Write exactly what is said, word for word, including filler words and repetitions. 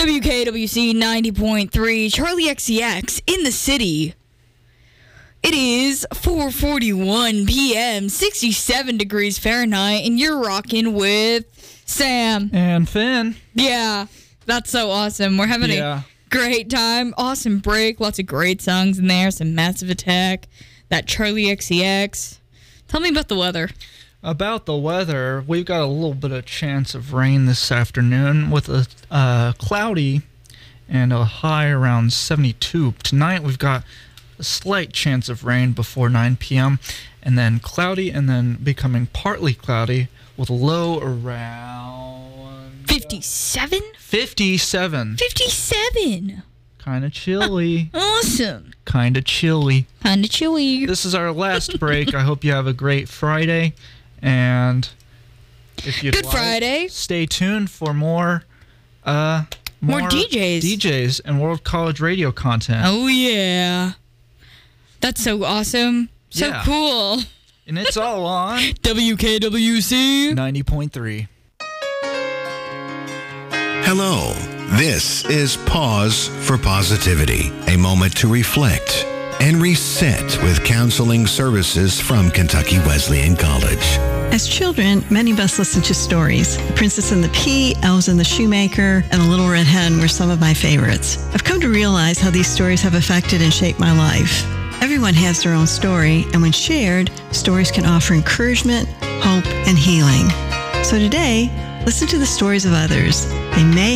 W K W C ninety point three, Charlie X C X in the city. It is four forty-one p.m., sixty-seven degrees Fahrenheit, and you're rocking with Sam. And Finn. Yeah, that's so awesome. We're having Yeah. a great time. Awesome break. Lots of great songs in there. Some Massive Attack. That Charlie X C X. Tell me about the weather. About the weather, we've got a little bit of chance of rain this afternoon with a uh, cloudy and a high around seventy-two. Tonight we've got a slight chance of rain before nine p.m. and then cloudy and then becoming partly cloudy with a low around fifty-seven? fifty-seven. fifty-seven. Kind of chilly. Awesome. Kind of chilly. Kind of chilly. This is our last break. I hope you have a great Friday. And if you'd Good like, Friday. stay tuned for more, uh, More D Js. D Js and World College Radio content. Oh, yeah. That's so awesome. So Yeah. cool. And it's all on W K W C. ninety point three. Hello. This is Pause for Positivity, a moment to reflect and reset with counseling services from Kentucky Wesleyan College. As children, many of us listened to stories. The Princess and the Pea, Elves and the Shoemaker, and The Little Red Hen were some of my favorites. I've come to realize how these stories have affected and shaped my life. Everyone has their own story, and when shared, stories can offer encouragement, hope, and healing. So today, listen to the stories of others. They may